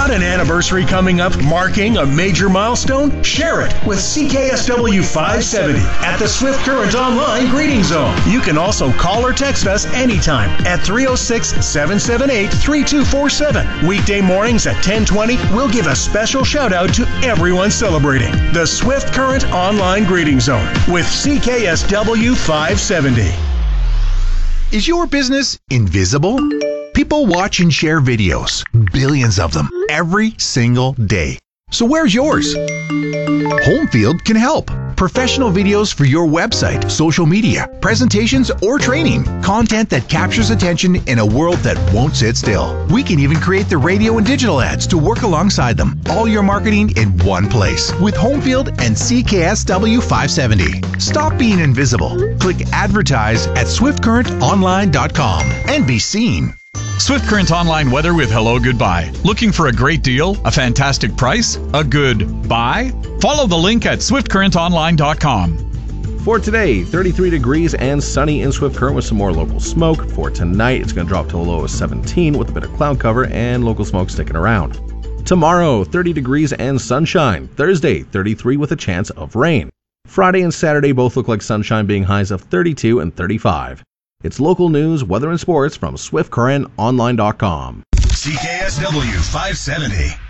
Got an anniversary coming up marking a major milestone? Share it with CKSW 570 at the Swift Current Online Greeting Zone. You can also call or text us anytime at 306-778-3247. Weekday mornings at 10:20, we'll give a special shout out to everyone celebrating the Swift Current Online Greeting Zone with CKSW 570. Is your business invisible? People watch and share videos, billions of them, every single day. So where's yours? Homefield can help. Professional videos for your website, social media, presentations, or training. Content that captures attention in a world that won't sit still. We can even create the radio and digital ads to work alongside them. All your marketing in one place with Homefield and CKSW 570. Stop being invisible. Click advertise at swiftcurrentonline.com and be seen. Swift Current Online weather with Hello Goodbye. Looking for a great deal, a fantastic price, a good buy? Follow the link at swiftcurrentonline.com. For today, 33 degrees and sunny in Swift Current with some more local smoke. For tonight, it's going to drop to a low of 17 with a bit of cloud cover and local smoke sticking around. Tomorrow, 30 degrees and sunshine. Thursday, 33 with a chance of rain. Friday and Saturday both look like sunshine, being highs of 32 and 35. It's local news, weather, and sports from SwiftCurrentOnline.com. CKSW 570.